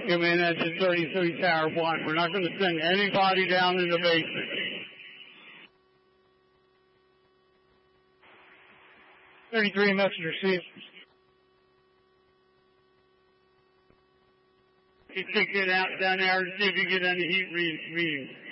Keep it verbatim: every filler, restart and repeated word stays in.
come in at the thirty-three tower point. We're not going to send anybody down in the basement. thirty-three, message received. You can get out down there and see if you get any heat reading.